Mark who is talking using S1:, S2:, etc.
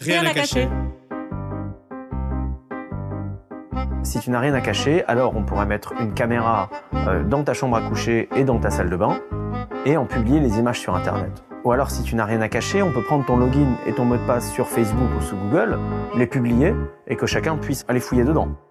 S1: Rien à cacher.
S2: Si tu n'as rien à cacher, alors on pourrait mettre une caméra dans ta chambre à coucher et dans ta salle de bain et en publier les images sur Internet. Ou alors si tu n'as rien à cacher, on peut prendre ton login et ton mot de passe sur Facebook ou sous Google, les publier et que chacun puisse aller fouiller dedans.